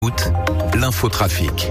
L'infotrafic.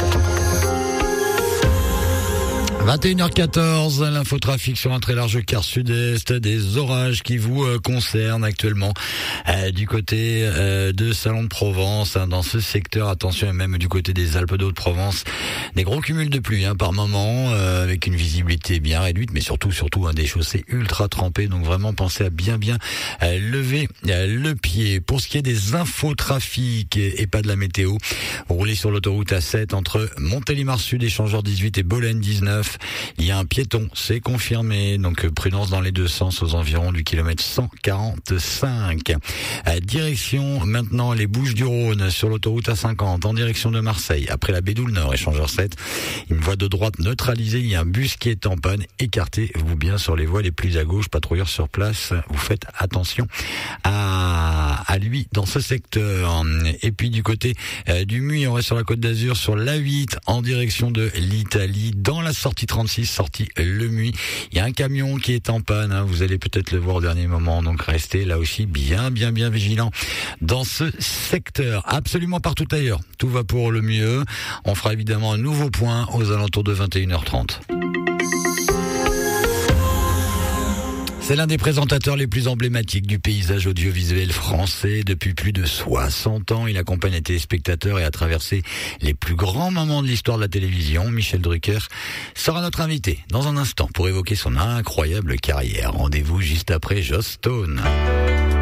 21h14, l'infotrafic sur un très large quart sud-est, des orages qui vous concernent actuellement du côté de Salon de Provence, dans ce secteur, attention, et même du côté des Alpes d'Haute-Provence, des gros cumuls de pluie par moment, avec une visibilité bien réduite, mais surtout des chaussées ultra trempées, donc vraiment pensez à bien lever le pied. Pour ce qui est des infotrafics et pas de la météo, roulez sur l'autoroute A7 entre Montélimar Sud, échangeur 18 et Bolène 19. Il y a un piéton, c'est confirmé, donc prudence dans les deux sens aux environs du kilomètre 145. Direction maintenant les Bouches-du-Rhône sur l'autoroute A50 en direction de Marseille. Après la Bédoule Nord, échangeur 7, une voie de droite neutralisée, il y a un bus qui est en panne. Écartez-vous bien sur les voies les plus à gauche, patrouilleurs sur place, vous faites attention à lui dans ce secteur. Et puis du côté du Muy, on reste sur la Côte d'Azur sur l'A8 en direction de l'Italie, dans la sortie 36, sortie Le Muy. Il y a un camion qui est en panne, vous allez peut-être le voir au dernier moment, donc restez là aussi bien vigilant dans ce secteur. Absolument partout ailleurs, tout va pour le mieux. On fera évidemment un nouveau point aux alentours de 21h30. C'est l'un des présentateurs les plus emblématiques du paysage audiovisuel français. Depuis plus de 60 ans, il accompagne les téléspectateurs et a traversé les plus grands moments de l'histoire de la télévision. Michel Drucker sera notre invité dans un instant pour évoquer son incroyable carrière. Rendez-vous juste après Joss Stone.